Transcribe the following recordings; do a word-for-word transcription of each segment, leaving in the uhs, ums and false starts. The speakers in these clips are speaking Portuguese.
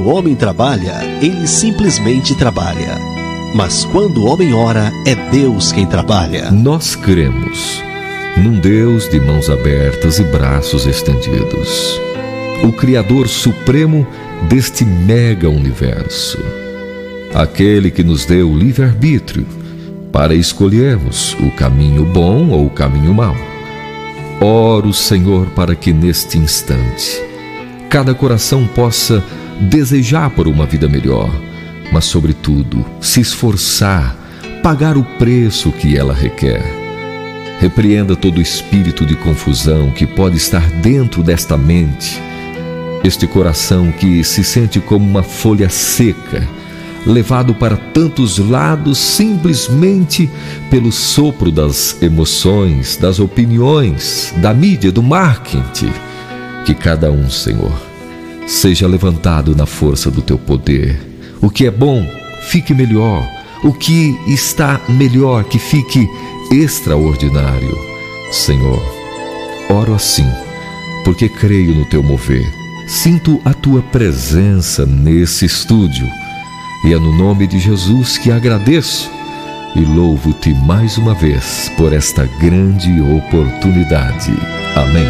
Quando o homem trabalha, ele simplesmente trabalha. Mas quando o homem ora, é Deus quem trabalha. Nós cremos num Deus de mãos abertas e braços estendidos, o Criador Supremo deste mega universo, aquele que nos deu o livre-arbítrio para escolhermos o caminho bom ou o caminho mau. Oro, Senhor, para que neste instante cada coração possa desejar por uma vida melhor, mas sobretudo se esforçar, pagar o preço que ela requer. Repreenda todo espírito de confusão que pode estar dentro desta mente, este coração que se sente como uma folha seca, levado para tantos lados simplesmente pelo sopro das emoções, das opiniões, da mídia, do marketing. Que cada um, Senhor, seja levantado na força do Teu poder. O que é bom, fique melhor. O que está melhor, que fique extraordinário. Senhor, oro assim, porque creio no Teu mover. Sinto a Tua presença nesse estúdio. E é no nome de Jesus que agradeço e louvo-Te mais uma vez por esta grande oportunidade. Amém.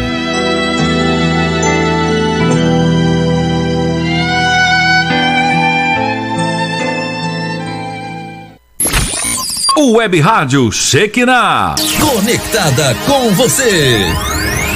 O Web Rádio Shekinah, conectada com você.